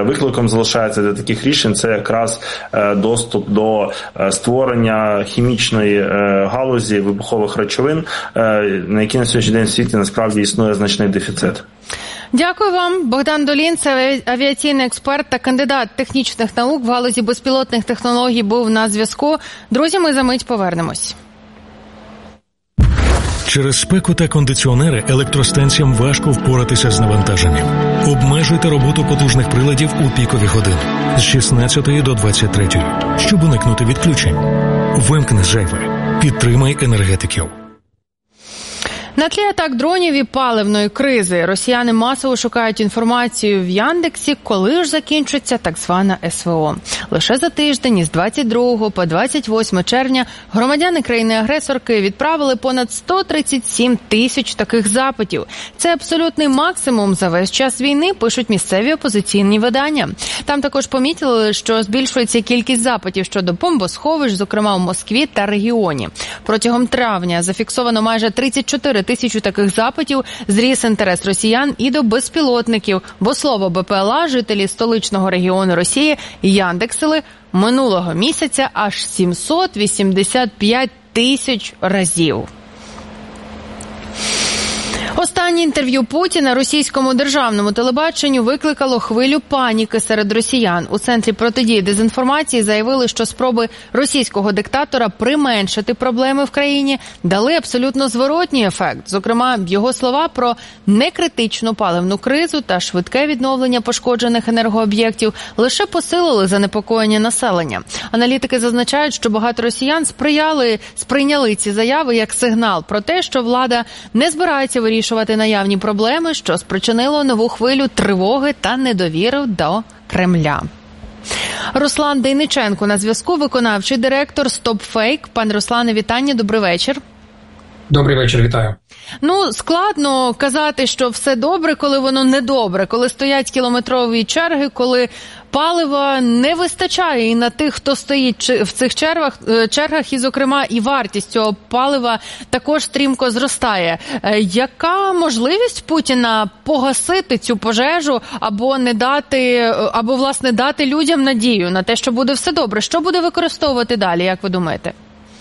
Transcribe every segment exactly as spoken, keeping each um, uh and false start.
викликом залишається для таких рішень, це якраз доступ до створення хімічної галузі вибухових речовин, на які на сьогоднішній день в світі насправді існує значний дефіцит. Дякую вам. Богдан Долін, це авіаційний експерт та кандидат технічних наук в галузі безпілотних технологій, був на зв'язку. Друзі, ми за мить повернемось. Через спеку та кондиціонери електростанціям важко впоратися з навантаженням. Обмежуйте роботу потужних приладів у пікові години з шістнадцятої до двадцять третьої, щоб уникнути відключень. Вимкни зайве. Підтримай енергетиків. На тлі атак дронів і паливної кризи росіяни масово шукають інформацію в Яндексі, коли ж закінчиться так звана ес ве о. Лише за тиждень із двадцять другого по двадцять восьме червня громадяни країни-агресорки відправили понад сто тридцять сім тисяч таких запитів. Це абсолютний максимум за весь час війни, пишуть місцеві опозиційні видання. Там також помітили, що збільшується кількість запитів щодо бомбосховищ, зокрема в Москві та регіоні. Протягом травня зафіксовано майже тридцять чотири тисячі таких запитів, зріс інтерес росіян і до безпілотників, бо слово бе пе ел а жителі столичного регіону Росії яндексили минулого місяця аж сімсот вісімдесят п'ять тисяч разів. Останнє інтерв'ю Путіна російському державному телебаченню викликало хвилю паніки серед росіян. У Центрі протидії дезінформації заявили, що спроби російського диктатора применшити проблеми в країні дали абсолютно зворотній ефект. Зокрема, його слова про некритичну паливну кризу та швидке відновлення пошкоджених енергооб'єктів лише посилили занепокоєння населення. Аналітики зазначають, що багато росіян сприяли, сприйняли ці заяви як сигнал про те, що влада не збирається вирішувати наявні проблеми, що спричинило нову хвилю тривоги та недовіри до Кремля. Руслан Дейниченко на зв'язку, виконавчий директор StopFake. Пане Руслане, вітання, добрий вечір. Добрий вечір, вітаю. Ну, складно казати, що все добре, коли воно не добре, коли стоять кілометрові черги, коли палива не вистачає і на тих, хто стоїть в цих чергах, чергах, і, зокрема, і вартість цього палива також стрімко зростає. Яка можливість Путіна погасити цю пожежу або не дати, або, власне, дати людям надію на те, що буде все добре? Що буде використовувати далі, як ви думаєте?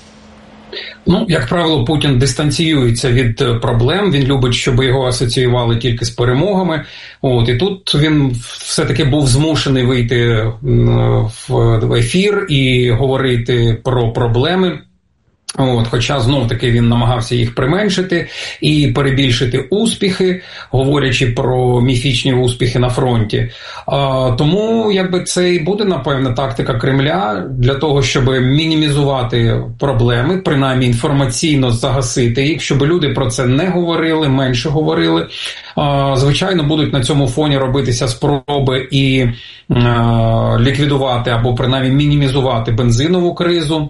Ну, як правило, Путін дистанціюється від проблем, він любить, щоб його асоціювали тільки з перемогами. От, і тут він все-таки був змушений вийти в ефір і говорити про проблеми. От, хоча, знов-таки, він намагався їх применшити і перебільшити успіхи, говорячи про міфічні успіхи на фронті. А, тому, якби, це і буде, напевно, тактика Кремля для того, щоб мінімізувати проблеми, принаймні інформаційно загасити їх, щоб люди про це не говорили, менше говорили. А, звичайно, будуть на цьому фоні робитися спроби і а, ліквідувати або, принаймні, мінімізувати бензинову кризу.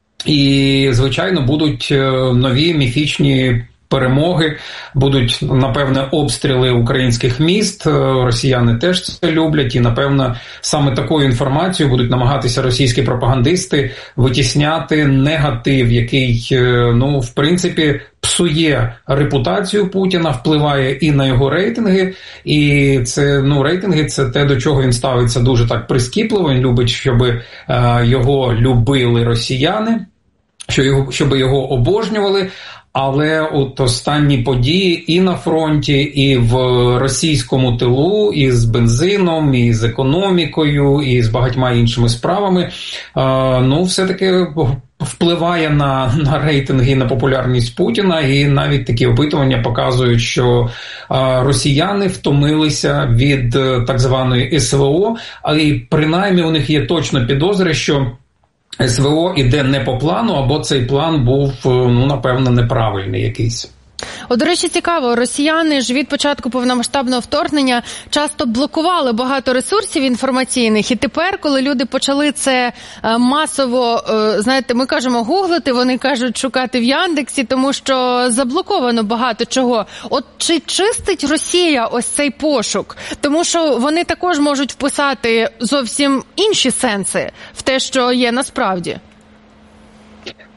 І, звичайно, будуть нові міфічні перемоги, будуть, напевне, обстріли українських міст, росіяни теж це люблять, і, напевно, саме такою інформацією будуть намагатися російські пропагандисти витісняти негатив, який, ну, в принципі, псує репутацію Путіна, впливає і на його рейтинги, і це, ну, рейтинги – це те, до чого він ставиться дуже так прискіпливо, він любить, щоб е, його любили росіяни, щоб його, щоб його обожнювали. Але от останні події і на фронті, і в російському тилу, і з бензином, і з економікою, і з багатьма іншими справами, е, ну, все-таки впливає на, на рейтинги, на популярність Путіна, і навіть такі опитування показують, що е, росіяни втомилися від е, так званої ес ве о, але принаймні у них є точно підозри, що ес ве о іде не по плану, або цей план був, ну, напевно, неправильний якийсь. О, до речі, цікаво, росіяни ж від початку повномасштабного вторгнення часто блокували багато ресурсів інформаційних, і тепер, коли люди почали це масово, знаєте, ми кажемо гуглити, вони кажуть шукати в Яндексі, тому що заблоковано багато чого. От чи чистить Росія ось цей пошук? Тому що вони також можуть вписати зовсім інші сенси в те, що є насправді.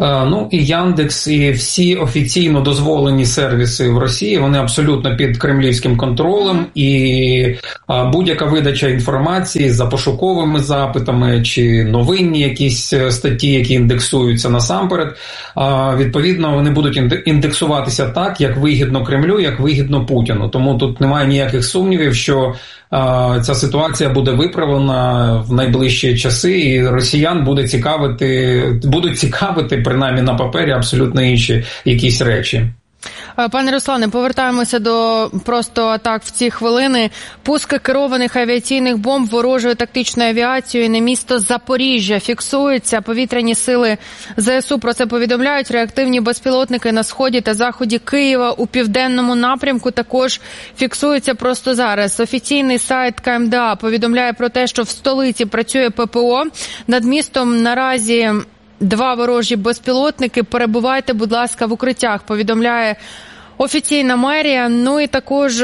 Ну і Яндекс, і всі офіційно дозволені сервіси в Росії, вони абсолютно під кремлівським контролем, і будь-яка видача інформації за пошуковими запитами чи новинні якісь статті, які індексуються насамперед, відповідно вони будуть індексуватися так, як вигідно Кремлю, як вигідно Путіну. Тому тут немає ніяких сумнівів, що ця ситуація буде виправлена в найближчі часи, і росіян буде цікавити, будуть цікавити, принаймні на папері, абсолютно інші якісь речі. Пане Руслане, повертаємося до просто атак в ці хвилини. Пуски керованих авіаційних бомб ворожою тактичною авіацією на місто Запоріжжя фіксується. Повітряні сили ЗСУ про це повідомляють. Реактивні безпілотники на сході та заході Києва у південному напрямку також фіксуються просто зараз. Офіційний сайт КМДА повідомляє про те, що в столиці працює ППО. Над містом наразі два ворожі безпілотники. Перебувайте, будь ласка, в укриттях, повідомляє офіційна мерія. Ну і також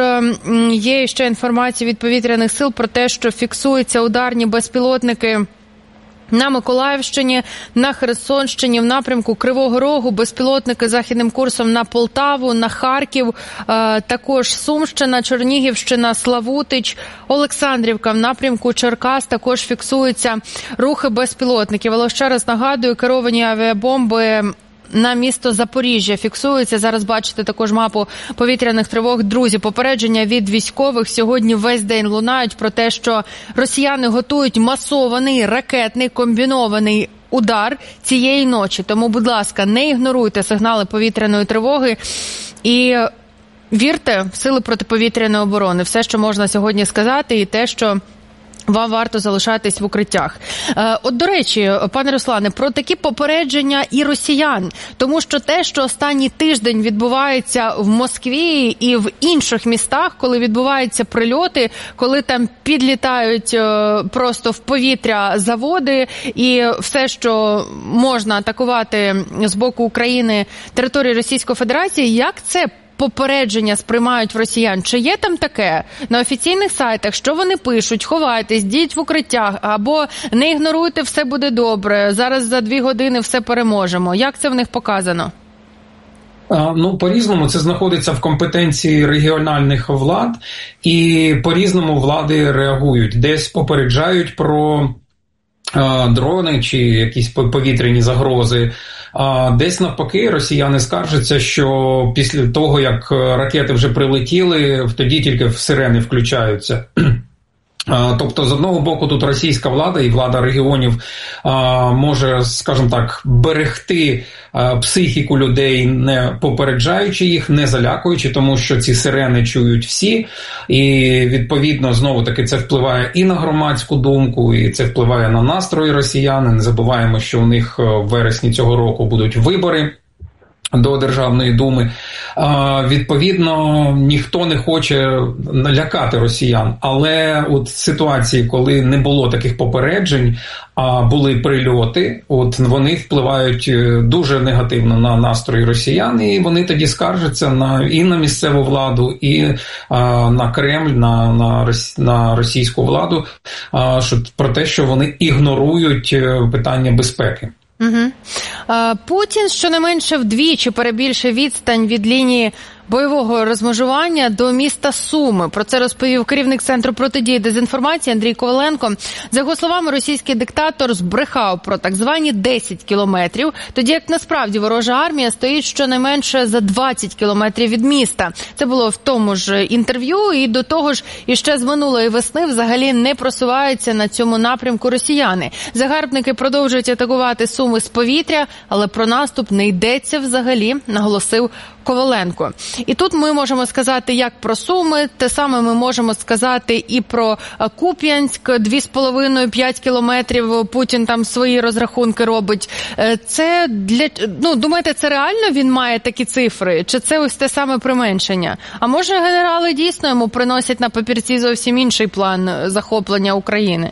є ще інформація від повітряних сил про те, що фіксуються ударні безпілотники на Миколаївщині, на Херсонщині, в напрямку Кривого Рогу, безпілотники західним курсом на Полтаву, на Харків, також Сумщина, Чернігівщина, Славутич, Олександрівка, в напрямку Черкас також фіксуються рухи безпілотників. Але ще раз нагадую, керовані авіабомби на місто Запоріжжя фіксується. Зараз бачите також мапу повітряних тривог. Друзі, попередження від військових сьогодні весь день лунають про те, що росіяни готують масований ракетний комбінований удар цієї ночі. Тому, будь ласка, не ігноруйте сигнали повітряної тривоги і вірте в сили протиповітряної оборони. Все, що можна сьогодні сказати, і те, що вам варто залишатись в укриттях. От, до речі, пане Руслане, про такі попередження і росіян. Тому що те, що останній тиждень відбувається в Москві і в інших містах, коли відбуваються прильоти, коли там підлітають просто в повітря заводи і все, що можна атакувати з боку України території Російської Федерації, як це попередження сприймають в росіян? Чи є там таке на офіційних сайтах, що вони пишуть? Ховайтесь, діть в укриттях, або не ігноруйте, все буде добре, зараз за дві години все переможемо. Як це в них показано? Ну, по-різному це знаходиться в компетенції регіональних влад, і по-різному влади реагують. Десь попереджають про дрони чи якісь повітряні загрози. А десь навпаки росіяни скаржаться, що після того, як ракети вже прилетіли, тоді тільки сирени включаються. Тобто, з одного боку, тут російська влада і влада регіонів може, скажімо так, берегти психіку людей, не попереджаючи їх, не залякуючи, тому що ці сирени чують всі. І, відповідно, знову-таки, це впливає і на громадську думку, і це впливає на настрої росіян. Не забуваємо, що у них в вересні цього року будуть вибори до Державної думи. Відповідно, ніхто не хоче налякати росіян. Але от ситуації, коли не було таких попереджень, а були прильоти, от вони впливають дуже негативно на настрої росіян, і вони тоді скаржаться на, і на місцеву владу, і а, на Кремль, на, на, на російську владу, а, що, про те, що вони ігнорують питання безпеки. Угу. Путін щонайменше вдвічі перебільшив відстань від лінії бойового розмежування до міста Суми. Про це розповів керівник Центру протидії дезінформації Андрій Коваленко. За його словами, російський диктатор збрехав про так звані десять кілометрів, тоді як насправді ворожа армія стоїть щонайменше за двадцять кілометрів від міста. Це було в тому ж інтерв'ю, і до того ж іще з минулої весни взагалі не просуваються на цьому напрямку росіяни. Загарбники продовжують атакувати Суми з повітря, але про наступ не йдеться взагалі, наголосив Коваленко. І тут ми можемо сказати як про Суми, те саме ми можемо сказати і про Куп'янськ, дві з половиною - п'ять кілометрів, Путін там свої розрахунки робить. Це для, ну, думаєте, це реально він має такі цифри? Чи це ось те саме применшення? А може генерали дійсно йому приносять на папірці зовсім інший план захоплення України?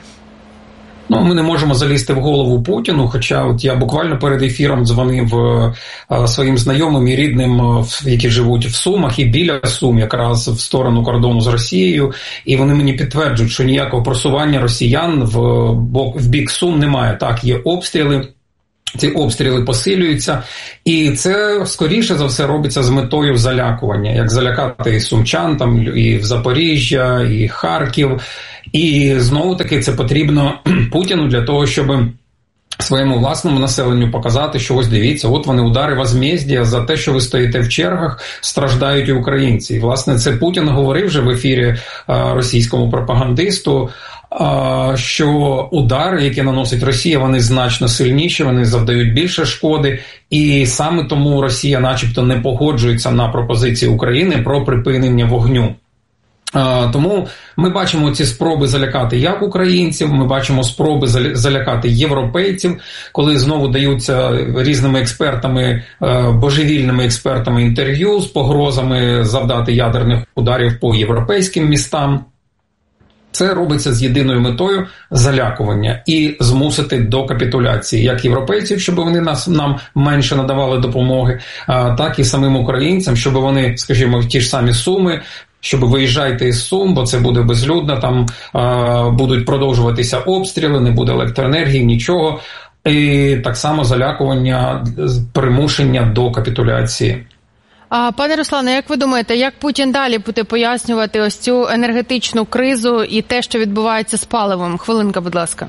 Ну, ми не можемо залізти в голову Путіну, хоча от я буквально перед ефіром дзвонив е, своїм знайомим і рідним, які живуть в Сумах і біля Сум, якраз в сторону кордону з Росією, і вони мені підтверджують, що ніякого просування росіян в, бок, в бік Сум немає. Так, є обстріли, ці обстріли посилюються, і це, скоріше за все, робиться з метою залякування, як залякати і сумчан, там, і в Запоріжжя, і Харків. І знову-таки це потрібно Путіну для того, щоб своєму власному населенню показати, що ось дивіться, от вони удари возмездія за те, що ви стоїте в чергах, страждають і українці. І, власне, це Путін говорив вже в ефірі російському пропагандисту, що удари, які наносить Росія, вони значно сильніші, вони завдають більше шкоди, і саме тому Росія начебто не погоджується на пропозиції України про припинення вогню. Тому ми бачимо ці спроби залякати як українців, ми бачимо спроби залякати європейців, коли знову даються різними експертами, божевільними експертами інтерв'ю з погрозами завдати ядерних ударів по європейським містам. Це робиться з єдиною метою залякування і змусити до капітуляції як європейців, щоб вони нас, нам менше надавали допомоги, так і самим українцям, щоб вони, скажімо, в ті ж самі Суми, щоб виїжджайте із Сум, бо це буде безлюдно, там а, будуть продовжуватися обстріли, не буде електроенергії, нічого. І так само залякування, примушення до капітуляції. А, пане Руслане, як ви думаєте, як Путін далі буде пояснювати ось цю енергетичну кризу і те, що відбувається з паливом? Хвилинка, будь ласка.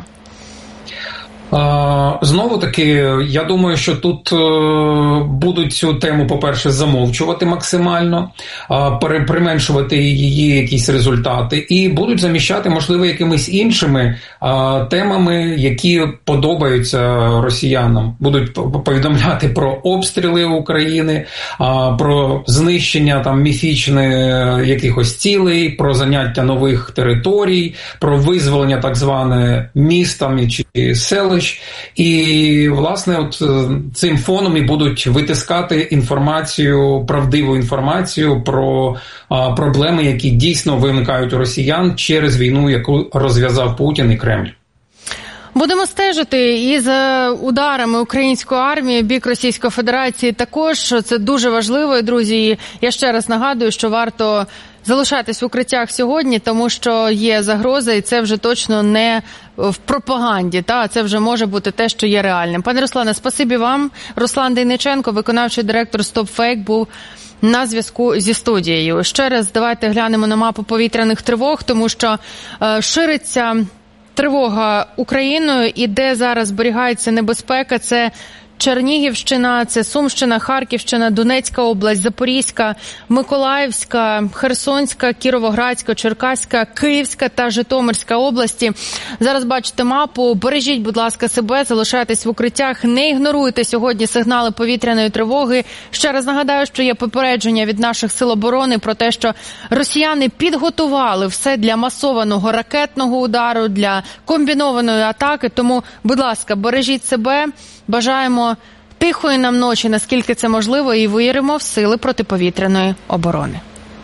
Знову-таки, я думаю, що тут будуть цю тему, по-перше, замовчувати максимально, применшувати її якісь результати і будуть заміщати, можливо, якимись іншими темами, які подобаються росіянам. Будуть повідомляти про обстріли України, про знищення там міфічне якихось цілей, про заняття нових територій, про визволення так зване містами чи селищ. І, власне, от цим фоном і будуть витискати інформацію, правдиву інформацію про а, проблеми, які дійсно виникають у росіян через війну, яку розв'язав Путін і Кремль. Будемо стежити і за ударами української армії в бік Російської Федерації також. Це дуже важливо, друзі. Я ще раз нагадую, що варто залишатись в укриттях сьогодні, тому що є загроза, і це вже точно не в пропаганді, та це вже може бути те, що є реальним. Пане Руслане, спасибі вам. Руслан Дейниченко, виконавчий директор StopFake, був на зв'язку зі студією. Ще раз давайте глянемо на мапу повітряних тривог, тому що е, шириться тривога Україною, і де зараз зберігається небезпека, це Чернігівщина, це Сумщина, Харківщина, Донецька область, Запорізька, Миколаївська, Херсонська, Кіровоградська, Черкаська, Київська та Житомирська області. Зараз бачите мапу. Бережіть, будь ласка, себе, залишайтесь в укриттях, не ігноруйте сьогодні сигнали повітряної тривоги. Ще раз нагадаю, що є попередження від наших сил оборони про те, що росіяни підготували все для масованого ракетного удару, для комбінованої атаки. Тому, будь ласка, бережіть себе. Бажаємо тихої нам ночі, наскільки це можливо, і віримо в сили протиповітряної оборони.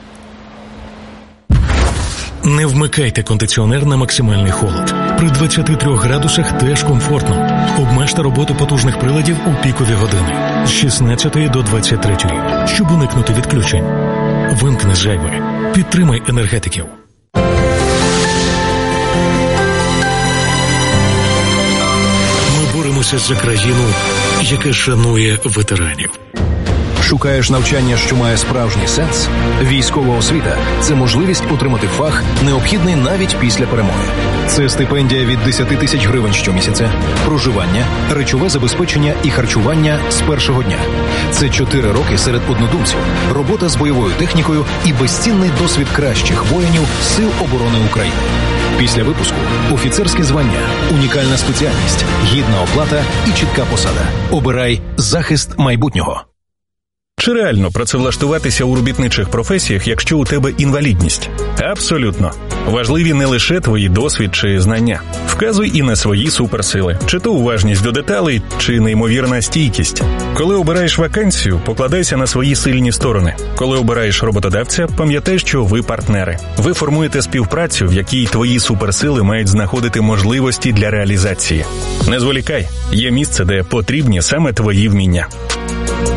Не вмикайте кондиціонер на максимальний холод. При двадцяти трьох градусах теж комфортно. Обмежте роботу потужних приладів у пікові години з шістнадцятої до двадцять третьої, щоб уникнути відключень. Вимкни зайве. Підтримай енергетиків. Боремося за країну, яка шанує ветеранів. Шукаєш навчання, що має справжній сенс? Військова освіта – це можливість отримати фах, необхідний навіть після перемоги. Це стипендія від десять тисяч гривень щомісяця, проживання, речове забезпечення і харчування з першого дня. Це чотири роки серед однодумців, робота з бойовою технікою і безцінний досвід кращих воїнів Сил оборони України. Після випуску – офіцерське звання, унікальна спеціальність, гідна оплата і чітка посада. Обирай захист майбутнього. Чи реально працевлаштуватися у робітничих професіях, якщо у тебе інвалідність? Абсолютно. Важливі не лише твої досвід чи знання. Вказуй і на свої суперсили. Чи то уважність до деталей, чи неймовірна стійкість. Коли обираєш вакансію, покладайся на свої сильні сторони. Коли обираєш роботодавця, пам'ятай, що ви партнери. Ви формуєте співпрацю, в якій твої суперсили мають знаходити можливості для реалізації. Не зволікай. Є місце, де потрібні саме твої вміння.